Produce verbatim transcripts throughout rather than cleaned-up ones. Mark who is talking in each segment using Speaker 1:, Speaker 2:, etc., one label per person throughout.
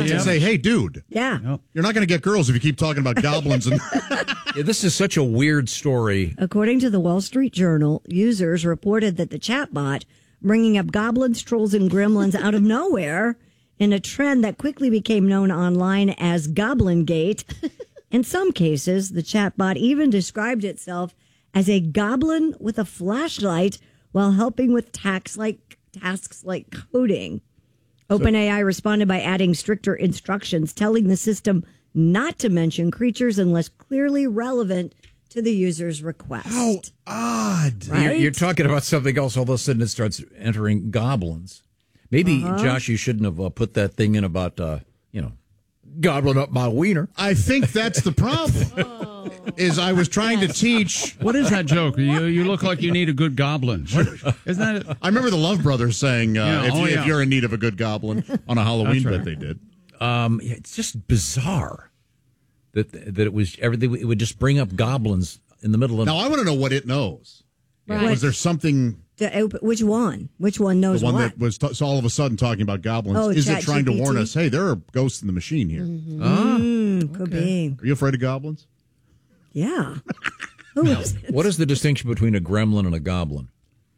Speaker 1: to
Speaker 2: Yep.
Speaker 1: say, hey, dude,
Speaker 3: Yeah.
Speaker 2: Yep.
Speaker 1: you're not going to get girls if you keep talking about goblins. And
Speaker 4: Yeah, this is such a weird story.
Speaker 3: According to the Wall Street Journal, users reported that the chatbot bringing up goblins, trolls, and gremlins out of nowhere in a trend that quickly became known online as Goblin Gate. In some cases, the chatbot even described itself as a goblin with a flashlight while helping with tasks like tasks like coding. OpenAI responded by adding stricter instructions, telling the system not to mention creatures unless clearly relevant to the user's request.
Speaker 1: how odd.
Speaker 3: Right?
Speaker 4: You're, you're talking about something else. All of a sudden, it starts entering goblins. Maybe,
Speaker 3: Uh-huh.
Speaker 4: Josh, you shouldn't have uh, put that thing in about, uh, you know, gobbling up my wiener.
Speaker 1: I think that's the problem. Is I was trying to teach.
Speaker 2: What is that joke? You you look like you need a good goblin. What, isn't that it?
Speaker 1: I remember the Love Brothers saying, uh,
Speaker 2: Yeah,
Speaker 1: if,
Speaker 2: oh,
Speaker 1: you,
Speaker 2: yeah.
Speaker 1: if you're in need of a good goblin on a Halloween
Speaker 2: That's
Speaker 1: bit
Speaker 2: right.
Speaker 1: they did.
Speaker 4: Um, yeah, it's just bizarre that that it was everything. It would just bring up goblins in the middle of.
Speaker 1: Now, I want to know what it knows.
Speaker 3: Right.
Speaker 1: Was there something,
Speaker 3: The op- which one? Which one knows
Speaker 1: the one
Speaker 3: what?
Speaker 1: that was t- so all of a sudden talking about goblins?
Speaker 3: Oh,
Speaker 1: is it trying to
Speaker 3: ChatGPT?
Speaker 1: warn us, hey, there are ghosts in the machine here?
Speaker 4: Ah,
Speaker 3: Mm, could be.
Speaker 1: Are you afraid of goblins?
Speaker 3: Yeah. Who is it?
Speaker 4: what is the distinction between a gremlin and a goblin?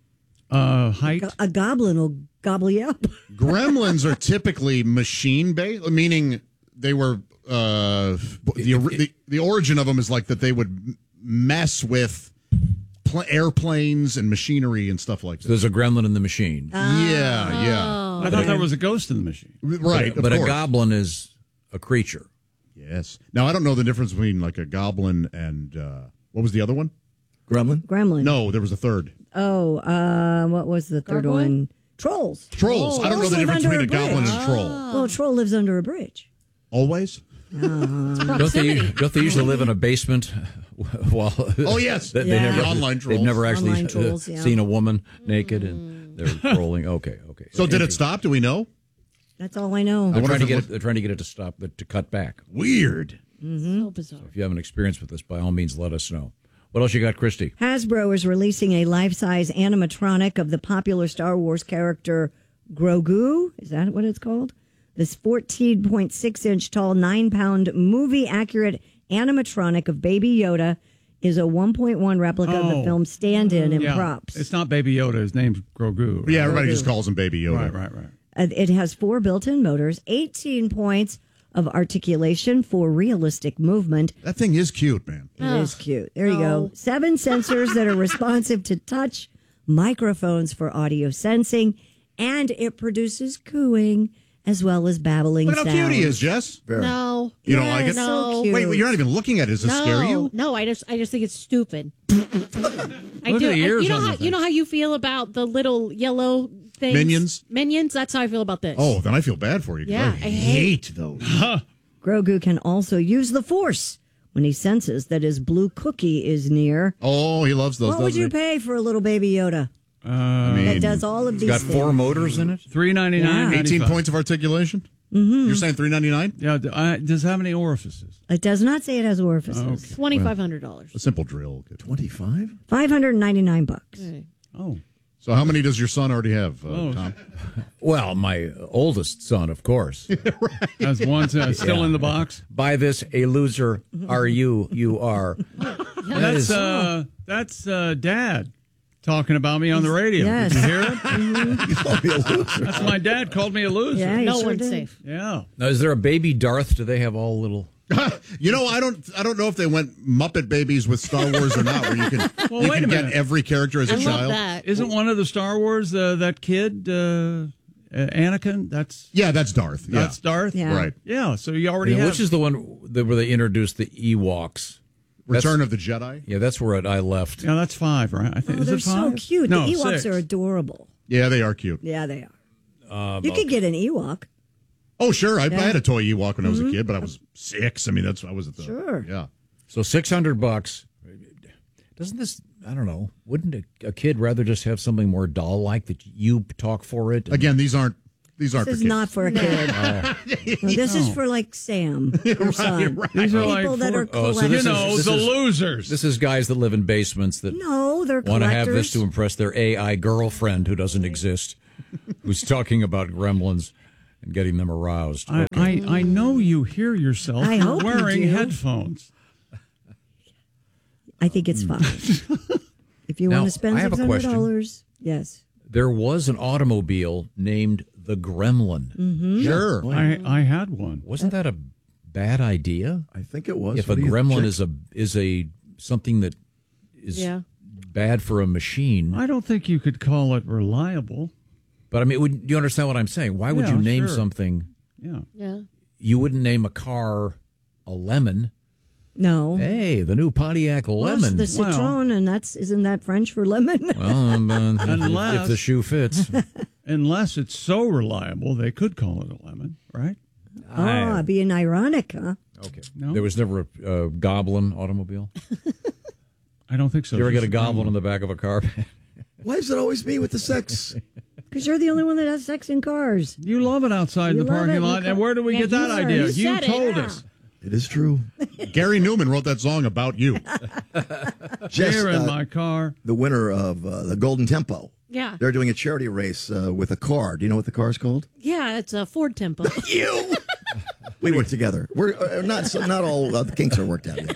Speaker 2: Uh, height.
Speaker 3: A goblin will gobble you up.
Speaker 1: Gremlins are typically machine based, meaning they were uh, the, the the origin of them is like that they would m- mess with pl- airplanes and machinery and stuff like
Speaker 4: So
Speaker 1: that.
Speaker 4: there's a gremlin in the machine,
Speaker 1: Yeah, yeah,
Speaker 2: I thought there was a ghost in the machine.
Speaker 1: right.
Speaker 4: but, but
Speaker 1: of
Speaker 4: a
Speaker 1: course.
Speaker 4: goblin is a creature.
Speaker 1: Yes. Now I don't know the difference between like a goblin and uh, what was the other one?
Speaker 4: Gremlin.
Speaker 3: Gremlin.
Speaker 1: No, there was a third.
Speaker 3: Oh, uh, what was the third
Speaker 5: Gargoyle?
Speaker 3: one? Trolls.
Speaker 1: Trolls. I don't know
Speaker 3: Trolls
Speaker 1: the
Speaker 3: live
Speaker 1: difference
Speaker 3: under
Speaker 1: between a
Speaker 3: a
Speaker 1: goblin
Speaker 3: bridge.
Speaker 1: and a troll.
Speaker 3: Well, a troll lives under a bridge.
Speaker 1: Always.
Speaker 4: Don't they, don't they usually live in a basement? While
Speaker 1: Oh, yes.
Speaker 4: they,
Speaker 3: Yeah.
Speaker 4: they never,
Speaker 1: The online
Speaker 4: They've
Speaker 1: trolls.
Speaker 4: never actually
Speaker 3: Online
Speaker 4: uh,
Speaker 3: trolls, yeah.
Speaker 4: seen a woman naked and they're trolling. Okay, okay.
Speaker 1: So did it stop? Do we know?
Speaker 3: That's all I know.
Speaker 4: They're
Speaker 1: wonder
Speaker 4: trying to
Speaker 1: if it
Speaker 4: get
Speaker 1: was-
Speaker 4: it. They're trying to get it to stop, but to cut back.
Speaker 1: Weird.
Speaker 5: So bizarre.
Speaker 4: If you have an experience with this, by all means, let us know. What else you got, Christy?
Speaker 3: Hasbro is releasing a life-size animatronic of the popular Star Wars character Grogu. Is that what it's called? This fourteen point six inch tall, nine pound movie-accurate animatronic of Baby Yoda is a one point one replica of the
Speaker 2: Oh.
Speaker 3: film stand-in and
Speaker 2: Yeah.
Speaker 3: props.
Speaker 2: It's not Baby Yoda. His name's Grogu. right?
Speaker 1: Yeah, everybody just calls him Baby Yoda.
Speaker 2: Right, right, right.
Speaker 3: Uh, It has four built-in motors, eighteen points of articulation for realistic movement.
Speaker 1: That thing is cute, man.
Speaker 3: It is cute. There you go. Seven sensors that are responsive to touch, microphones for audio sensing, and it produces cooing as well as babbling
Speaker 1: Look at how
Speaker 3: sounds.
Speaker 1: cute he is, Jess.
Speaker 5: No.
Speaker 1: You don't
Speaker 3: Yeah,
Speaker 1: like it?
Speaker 3: So
Speaker 5: No.
Speaker 3: cute.
Speaker 1: Wait, wait, you're not even looking at it. Does it
Speaker 5: No,
Speaker 1: scare you?
Speaker 5: no, I just, I just think it's stupid. I
Speaker 2: Look at
Speaker 5: do.
Speaker 2: the ears
Speaker 5: you know
Speaker 2: on
Speaker 5: how,
Speaker 2: the
Speaker 5: you know
Speaker 2: thing.
Speaker 5: how you feel about the little yellow things,
Speaker 1: Minions?
Speaker 5: Minions. That's how I feel about this.
Speaker 1: Oh, then I feel bad for you. 'cause
Speaker 5: Yeah,
Speaker 1: I
Speaker 5: I
Speaker 1: hate,
Speaker 5: hate-
Speaker 1: those.
Speaker 3: Grogu can also use the Force when he senses that his blue cookie is near.
Speaker 1: Oh, he loves those.
Speaker 3: What would
Speaker 1: doesn't
Speaker 3: you
Speaker 1: he?
Speaker 3: pay for a little baby Yoda
Speaker 2: Uh,
Speaker 3: that does all of these
Speaker 4: Got
Speaker 3: things?
Speaker 4: four motors in it.
Speaker 2: Three ninety nine.
Speaker 3: Yeah.
Speaker 1: eighteen points of articulation? Mm-hmm. You're saying three ninety-nine?
Speaker 2: Yeah. d- I- does it have any orifices?
Speaker 3: It does not say it has orifices.
Speaker 5: Twenty five hundred dollars.
Speaker 1: A simple drill.
Speaker 4: Twenty-five.
Speaker 3: five hundred ninety-nine bucks.
Speaker 2: Oh,
Speaker 1: So how many does your son already have, uh,
Speaker 2: Oh.
Speaker 1: Tom?
Speaker 4: Well, my oldest son, of course.
Speaker 2: that's one uh, still
Speaker 4: Yeah.
Speaker 2: in the box.
Speaker 4: By this, a loser are you? You are. That
Speaker 2: That's
Speaker 4: is-
Speaker 2: uh, that's uh, Dad talking about me on the radio.
Speaker 3: Yes.
Speaker 2: Did you hear it? That's my dad called me a loser.
Speaker 3: Yeah, he
Speaker 5: No
Speaker 3: sure
Speaker 5: one's
Speaker 3: did.
Speaker 5: safe.
Speaker 2: Yeah.
Speaker 4: Now, is there a baby Darth? Do they have all little?
Speaker 1: You know, I don't, I don't know if they went Muppet Babies with Star Wars or not, where you can,
Speaker 2: Well,
Speaker 1: you
Speaker 2: wait
Speaker 1: can
Speaker 2: a
Speaker 1: get
Speaker 2: minute.
Speaker 1: every character as a
Speaker 5: I love
Speaker 1: child.
Speaker 5: that.
Speaker 2: Isn't one of the Star Wars uh, that kid uh, uh, Anakin? That's
Speaker 1: Yeah, that's Darth. Yeah.
Speaker 2: that's Darth.
Speaker 3: Yeah.
Speaker 1: Right.
Speaker 2: Yeah. So you already
Speaker 4: Yeah,
Speaker 2: have.
Speaker 4: which is the one that, where they introduced the Ewoks?
Speaker 1: Return
Speaker 4: That's-
Speaker 1: of the Jedi.
Speaker 4: Yeah, that's where it, I left.
Speaker 2: Yeah, that's five, right? I think
Speaker 3: Oh,
Speaker 2: is
Speaker 3: they're
Speaker 2: it five?
Speaker 3: so cute.
Speaker 2: No,
Speaker 3: the Ewoks
Speaker 2: six.
Speaker 3: are adorable.
Speaker 1: Yeah, they are cute.
Speaker 3: Yeah, they are.
Speaker 4: Um,
Speaker 3: you could get an Ewok.
Speaker 1: Oh, sure. I,
Speaker 3: Yeah.
Speaker 1: I had a toy Ewok when I was a kid, but I was six. I mean, that's I was at the
Speaker 3: Sure.
Speaker 1: Yeah.
Speaker 4: So six hundred bucks. Doesn't this? I don't know. Wouldn't a, a kid rather just have something more doll-like that you talk for it? and-
Speaker 1: Again, these aren't these aren't
Speaker 3: This is
Speaker 1: for kids.
Speaker 3: not for a kid. No, this is
Speaker 2: No.
Speaker 3: for like Sam, your son.
Speaker 2: These are
Speaker 3: People
Speaker 2: like
Speaker 3: that
Speaker 2: for-
Speaker 3: are
Speaker 4: Oh, so
Speaker 3: collectors.
Speaker 4: this
Speaker 2: you
Speaker 4: is-
Speaker 2: know
Speaker 4: this
Speaker 2: the
Speaker 4: is-
Speaker 2: losers.
Speaker 4: This is guys that live in basements that
Speaker 3: no, they're
Speaker 4: want to
Speaker 3: collectors.
Speaker 4: have this to impress their A I girlfriend who doesn't exist, who's talking about gremlins. and getting them aroused.
Speaker 2: I,
Speaker 4: Okay.
Speaker 2: I, I know you hear yourself
Speaker 3: I hope you
Speaker 2: wearing
Speaker 3: do.
Speaker 2: headphones.
Speaker 3: I think it's fine. If you
Speaker 4: Now,
Speaker 3: want to spend
Speaker 4: I have a
Speaker 3: six hundred dollars, yes.
Speaker 4: There was an automobile named the Gremlin.
Speaker 3: Mm-hmm.
Speaker 1: Sure.
Speaker 2: I, I had one.
Speaker 4: Wasn't that a bad idea?
Speaker 6: I think it was.
Speaker 4: If a
Speaker 6: What do you
Speaker 4: gremlin
Speaker 6: check?
Speaker 4: is a is a something that is
Speaker 5: Yeah.
Speaker 4: bad for a machine,
Speaker 2: I don't think you could call it reliable.
Speaker 4: but I mean, would, do you understand what I'm saying? Why would
Speaker 2: Yeah,
Speaker 4: you name
Speaker 2: sure.
Speaker 4: something?
Speaker 2: Yeah.
Speaker 5: Yeah.
Speaker 4: You wouldn't name a car a lemon.
Speaker 3: No.
Speaker 4: Hey, the new Pontiac
Speaker 3: Well, it's
Speaker 4: Lemon.
Speaker 3: the citron, and that's isn't that French for lemon?
Speaker 4: well, um, uh, if-
Speaker 2: Unless-
Speaker 4: if the shoe fits.
Speaker 2: Unless it's so reliable, they could call it a lemon, right?
Speaker 3: Oh, being ironic, huh?
Speaker 4: Okay.
Speaker 2: No?
Speaker 4: There was never a, a goblin automobile.
Speaker 2: I don't think so.
Speaker 4: Did you ever get a
Speaker 2: Just
Speaker 4: goblin in the back of a car?
Speaker 6: Why is it always me with the sex?
Speaker 3: Because you're the only one that has sex in cars.
Speaker 2: You love it outside
Speaker 3: You
Speaker 2: the
Speaker 3: love it
Speaker 2: parking
Speaker 3: in the
Speaker 2: lot.
Speaker 3: car.
Speaker 2: And where did we
Speaker 3: Yeah,
Speaker 2: get that
Speaker 3: you are.
Speaker 2: idea?
Speaker 3: You
Speaker 2: You
Speaker 5: said it.
Speaker 2: told
Speaker 3: Yeah.
Speaker 2: us.
Speaker 6: It is true.
Speaker 1: Gary Newman wrote that song about you.
Speaker 6: Jess,
Speaker 2: Here in
Speaker 6: uh,
Speaker 2: my car.
Speaker 6: the winner of uh, the Golden Tempo.
Speaker 5: Yeah.
Speaker 6: They're doing a charity race uh, with a car. Do you know what the car is called?
Speaker 5: Yeah, it's a Ford Tempo.
Speaker 6: You. We work together. We're uh, not so not all uh, the kinks are worked out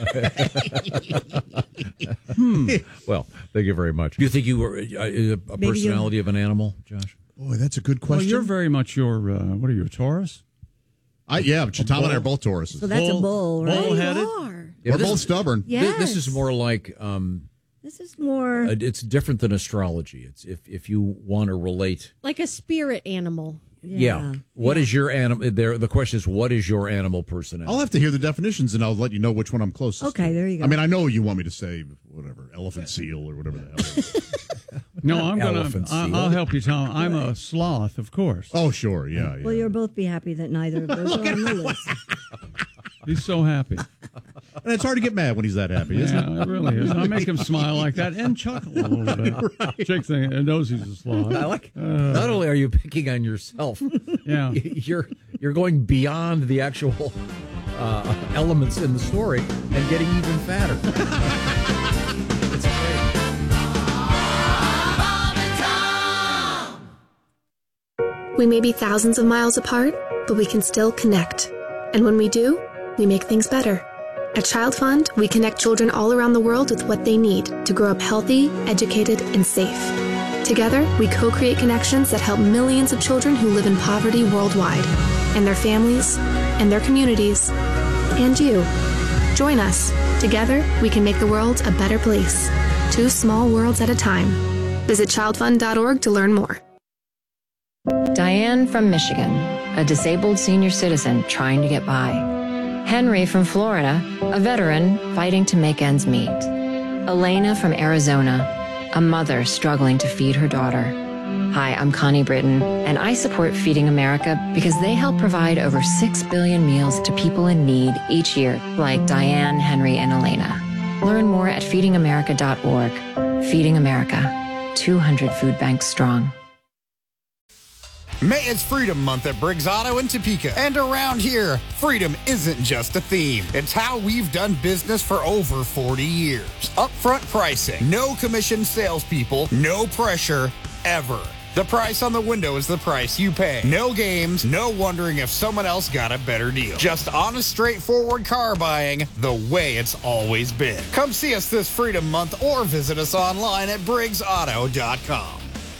Speaker 6: yet.
Speaker 4: Well, thank you very much. Do you think you were uh, a, a
Speaker 3: Maybe
Speaker 4: personality of an animal, Josh?
Speaker 1: Boy, that's a good
Speaker 2: Well,
Speaker 1: question.
Speaker 2: you're very much your, uh, what are you, a Taurus?
Speaker 1: I, yeah, but Tom and I are both Tauruses.
Speaker 3: So that's a bull, right?
Speaker 2: Bull-headed?
Speaker 5: Are.
Speaker 4: Yeah,
Speaker 1: We're
Speaker 4: this-
Speaker 1: both stubborn.
Speaker 4: thi-
Speaker 3: Yes.
Speaker 4: This, is more like um,
Speaker 3: This is more.
Speaker 4: uh, it's different than astrology. It's if if you want to relate.
Speaker 5: Like a spirit animal.
Speaker 4: Yeah. What is your animal? There. The question is, what is your animal personality?
Speaker 1: I'll have to hear the definitions, and I'll let you know which one I'm closest
Speaker 3: Okay,
Speaker 1: to.
Speaker 3: there you go.
Speaker 1: I mean, I know you want me to say whatever, elephant seal or whatever the hell it is.
Speaker 2: No, I'm going
Speaker 4: Elephant
Speaker 2: to,
Speaker 4: seal.
Speaker 2: I'll help you, Tom. I'm a sloth, of course.
Speaker 1: Oh, sure, yeah, yeah.
Speaker 3: Well, you'll both be happy that neither of those are on the list.
Speaker 2: He's so happy.
Speaker 1: And it's hard to get mad when he's that happy, isn't it?
Speaker 2: Yeah, it really is. I make him smile like that and chuckle a little bit. Chick thing, knows he's a sloth.
Speaker 4: I like. Not only are you picking on yourself,
Speaker 2: Yeah.
Speaker 4: you're you're going beyond the actual uh, elements in the story and getting even fatter. It's great.
Speaker 7: We may be thousands of miles apart, but we can still connect. And when we do, we make things better. At Child Fund, we connect children all around the world with what they need to grow up healthy, educated, and safe. Together, we co-create connections that help millions of children who live in poverty worldwide, and their families, and their communities, and you. Join us. Together, we can make the world a better place. Two small worlds at a time. Visit child fund dot org to learn more.
Speaker 8: Diane from Michigan, a disabled senior citizen trying to get by. Henry from Florida, a veteran fighting to make ends meet. Elena from Arizona, a mother struggling to feed her daughter. Hi, I'm Connie Britton, and I support Feeding America because they help provide over six billion meals to people in need each year, like Diane, Henry, and Elena. Learn more at feeding america dot org. Feeding America, two hundred food banks strong.
Speaker 9: May is Freedom Month at Briggs Auto in Topeka. And around here, freedom isn't just a theme. It's how we've done business for over forty years. Upfront pricing, no commission salespeople, no pressure, ever. The price on the window is the price you pay. No games, no wondering if someone else got a better deal. Just honest, straightforward car buying the way it's always been. Come see us this Freedom Month or visit us online at briggs auto dot com.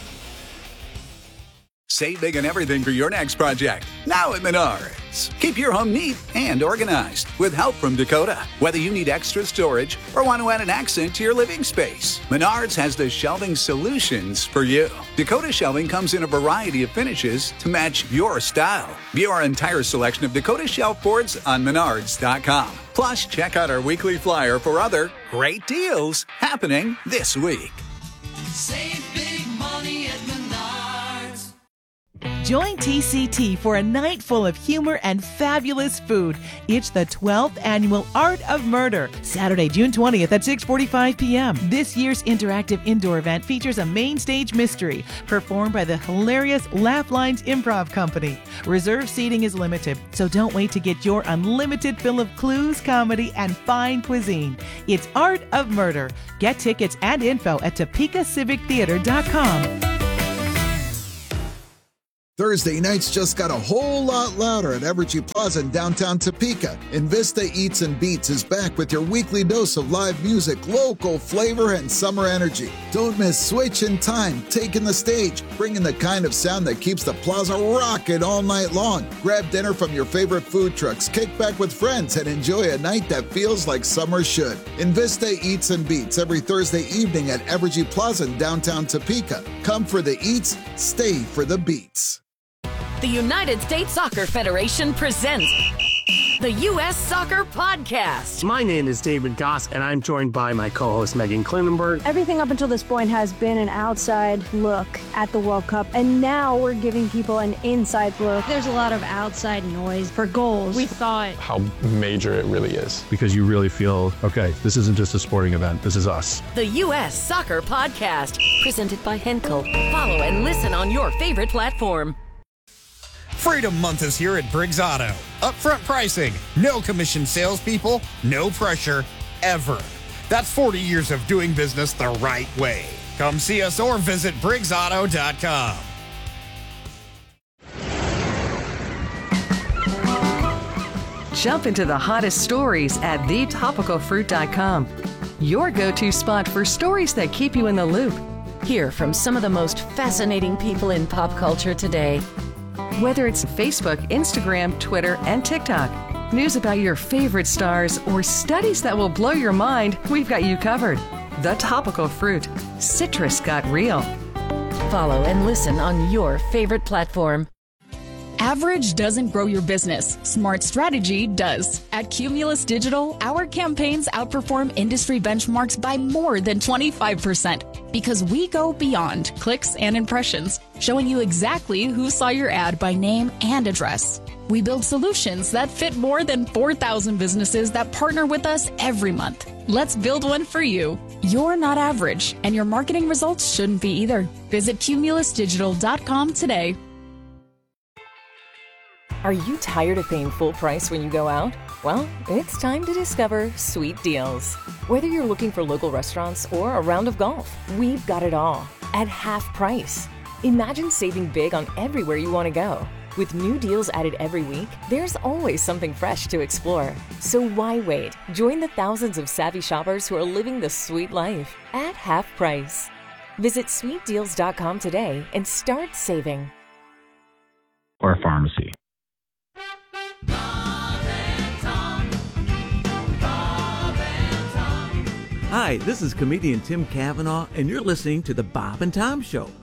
Speaker 10: Save big on everything for your next project. Now at Menards. Keep your home neat and organized with help from Dakota. Whether you need extra storage or want to add an accent to your living space, Menards has the shelving solutions for you. Dakota shelving comes in a variety of finishes to match your style. View our entire selection of Dakota shelf boards on menards dot com. Plus, check out our weekly flyer for other great deals happening this week.
Speaker 11: Save big money at Menards.
Speaker 12: Join T C T for a night full of humor and fabulous food. It's the twelfth Annual Art of Murder, Saturday, June twentieth at six forty-five p.m. This year's interactive indoor event features a main stage mystery performed by the hilarious Laugh Lines Improv Company. Reserved seating is limited, so don't wait to get your unlimited fill of clues, comedy, and fine cuisine. It's Art of Murder. Get tickets and info at topeka civic theater dot com.
Speaker 13: Thursday nights just got a whole lot louder at Evergy Plaza in downtown Topeka. Invista Eats and Beats is back with your weekly dose of live music, local flavor, and summer energy. Don't miss Switch in Time, Taking the Stage, bringing the kind of sound that keeps the plaza rocking all night long. Grab dinner from your favorite food trucks, kick back with friends, and enjoy a night that feels like summer should. Invista Eats and Beats every Thursday evening at Evergy Plaza in downtown Topeka. Come for the eats, stay for the beats.
Speaker 14: The United States Soccer Federation presents the U S Soccer Podcast.
Speaker 15: My name is David Goss, and I'm joined by my co-host Megan Klinenberg.
Speaker 16: Everything up until this point has been an outside look at the World Cup, and now we're giving people an inside look.
Speaker 5: There's a lot of outside noise for goals. We thought
Speaker 17: how major it really is, because you really feel, okay, this isn't just a sporting event, this is us.
Speaker 14: The U S Soccer Podcast, presented by Henkel. Follow and listen on your favorite platform.
Speaker 9: Freedom Month is here at Briggs Auto. Upfront pricing, no commission salespeople, no pressure, ever. That's forty years of doing business the right way. Come see us or visit Briggs Auto dot com.
Speaker 18: Jump into the hottest stories at the topical fruit dot com. Your go-to spot for stories that keep you in the loop.
Speaker 14: Hear from some of the most fascinating people in pop culture today.
Speaker 18: Whether it's Facebook, Instagram, Twitter, and TikTok, news about your favorite stars, or studies that will blow your mind, we've got you covered. The Topical Fruit. Citrus got real.
Speaker 14: Follow and listen on your favorite platform.
Speaker 19: Average doesn't grow your business. Smart strategy does. At Cumulus Digital, our campaigns outperform industry benchmarks by more than twenty-five percent because we go beyond clicks and impressions, showing you exactly who saw your ad by name and address. We build solutions that fit more than four thousand businesses that partner with us every month. Let's build one for you. You're not average, and your marketing results shouldn't be either. Visit Cumulus Digital dot com today.
Speaker 20: Are you tired of paying full price when you go out? Well, it's time to discover Sweet Deals. Whether you're looking for local restaurants or a round of golf, we've got it all at half price. Imagine saving big on everywhere you want to go. With new deals added every week, there's always something fresh to explore. So why wait? Join the thousands of savvy shoppers who are living the sweet life at half price. Visit sweet deals dot com today and start saving.
Speaker 21: Or pharmacy.
Speaker 22: Hi, this is comedian Tim Cavanaugh, and you're listening to The Bob and Tom Show